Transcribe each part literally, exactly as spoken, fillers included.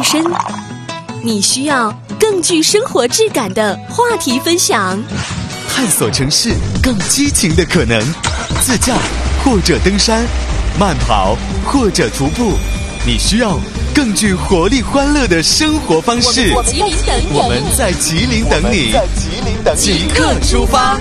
身，你需要更具生活质感的话题分享， 探索城市更激情的可能，自驾或者登山，慢跑或者徒步，你需要更具活力欢乐的生活方式。 我们吉林等你， 我们在吉林等你，在吉林等你，即刻出发。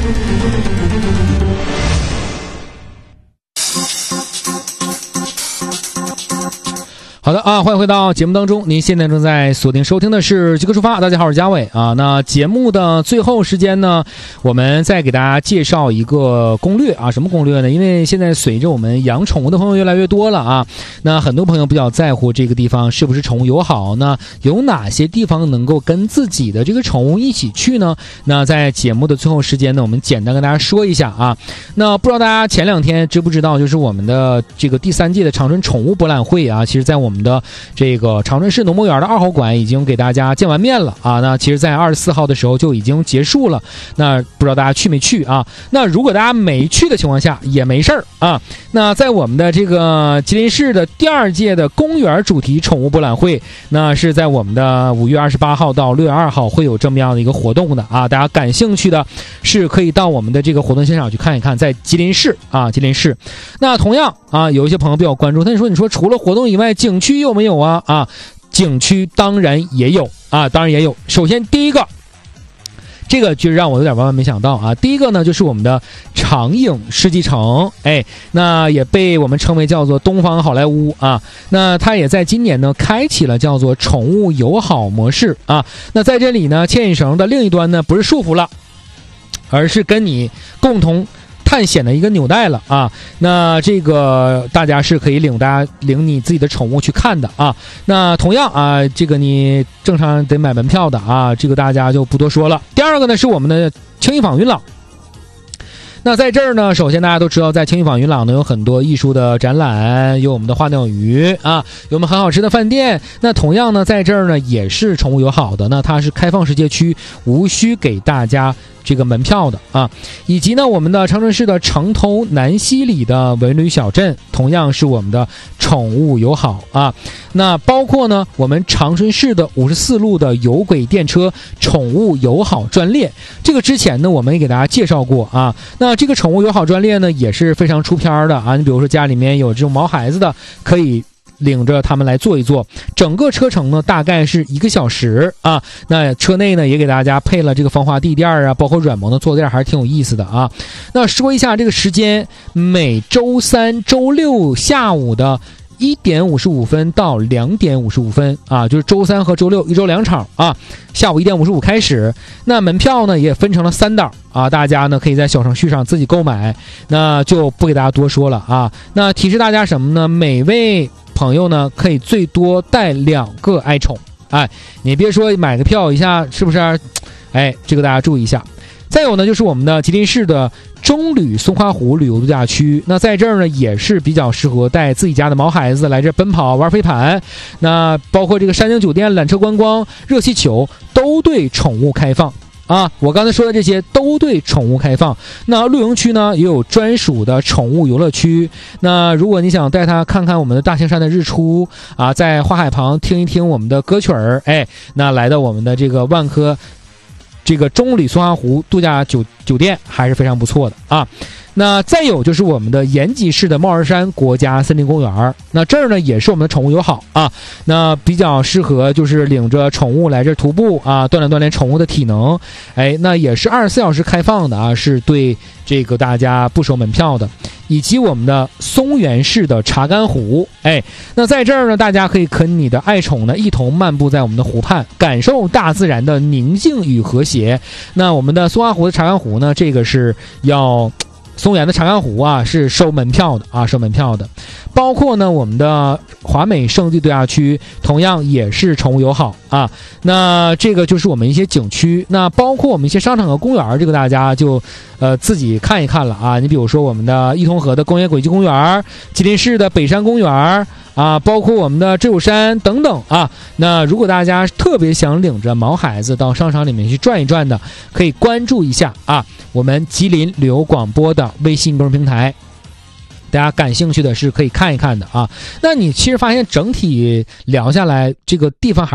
好的啊，欢迎回到节目当中。您现在正在锁定收听的是即刻出发。大家好，我是嘉伟啊。那节目的最后时间呢，我们再给大家介绍一个攻略啊。什么攻略呢？因为现在随着我们养宠物的朋友越来越多了啊，那很多朋友比较在乎这个地方是不是宠物友好，那有哪些地方能够跟自己的这个宠物一起去呢？那在节目的最后时间呢，我们简单跟大家说一下啊。那不知道大家前两天知不知道，就是我们的这个第三届的长春宠物博览会啊，其实在我们我们的这个长春市农博园的二号馆已经给大家见完面了啊。那其实在二十四号的时候就已经结束了，那不知道大家去没去啊？那如果大家没去的情况下也没事儿啊。那在我们的这个吉林市的第二届的公园主题宠物博览会，那是在我们的五月二十八号到六月二号会有这么样的一个活动的啊。大家感兴趣的是可以到我们的这个活动现场去看一看，在吉林市啊，吉林市。那同样啊，有一些朋友比较关注，他说你说除了活动以外，景区有没有啊？啊，景区当然也有啊，当然也有。首先第一个，这个就让我有点万万没想到啊。第一个呢，就是我们的长影世纪城，哎，那也被我们称为叫做东方好莱坞啊。那它也在今年呢开启了叫做宠物友好模式啊。那在这里呢，牵引绳的另一端呢不是束缚了，而是跟你共同探险的一个纽带了啊。那这个大家是可以领大家领你自己的宠物去看的啊。那同样啊，这个你正常得买门票的啊，这个大家就不多说了。第二个呢是我们的轻艺坊云朗。那在这儿呢，首先大家都知道，在轻艺坊云朗呢有很多艺术的展览，有我们的花鸟鱼啊，有我们很好吃的饭店。那同样呢，在这儿呢也是宠物友好的，那它是开放世界区，无需给大家这个门票的啊。以及呢，我们的长春市的城头南溪里的文旅小镇，同样是我们的宠物友好啊。那包括呢，我们长春市的五十四路的有轨电车宠物友好专列，这个之前呢我们也给大家介绍过啊。那这个宠物友好专列呢也是非常出片的啊。你比如说家里面有这种毛孩子的，可以领着他们来坐一坐，整个车程呢大概是一个小时啊。那车内呢也给大家配了这个防滑地垫啊，包括软毛的坐垫，还是挺有意思的啊。那说一下这个时间，每周三、周六下午的一点五十五分到两点五十五分啊，就是周三和周六一周两场啊，下午一点五十五开始。那门票呢也分成了三档啊，大家呢可以在小程序上自己购买，那就不给大家多说了啊。那提示大家什么呢？每位朋友呢可以最多带两个爱宠，哎，你别说买个票一下是不是？哎，这个大家注意一下。再有呢，就是我们的吉林市的中旅松花湖旅游度假区，那在这儿呢也是比较适合带自己家的毛孩子来这奔跑玩飞盘。那包括这个山景酒店、缆车观光、热气球都对宠物开放啊。我刚才说的这些都对宠物开放。那露营区呢也有专属的宠物游乐区。那如果你想带它看看我们的大兴山的日出啊，在花海旁听一听我们的歌曲儿，哎，那来到我们的这个万科这个中旅松花湖度假酒酒店还是非常不错的啊。那再有就是我们的延吉市的帽儿山国家森林公园，那这儿呢也是我们的宠物友好啊，那比较适合就是领着宠物来这儿徒步啊，锻炼锻炼宠物的体能。哎，那也是二十四小时开放的啊，是对这个大家不收门票的。以及我们的松原市的查干湖，哎，那在这儿呢，大家可以跟你的爱宠呢一同漫步在我们的湖畔，感受大自然的宁静与和谐。那我们的松花湖的查干湖呢，这个是要松原的查干湖啊是收门票的啊，收门票的。包括呢我们的华美胜地度假区同样也是宠物友好啊。那这个就是我们一些景区，那包括我们一些商场和公园，这个大家就呃自己看一看了啊。你比如说我们的义通河的工业轨迹公园，吉林市的北山公园啊，包括我们的知友山等等啊。那如果大家特别想领着毛孩子到商场里面去转一转的，可以关注一下啊我们吉林旅游广播的微信公众平台，大家感兴趣的是可以看一看的啊。那你其实发现整体聊下来，这个地方还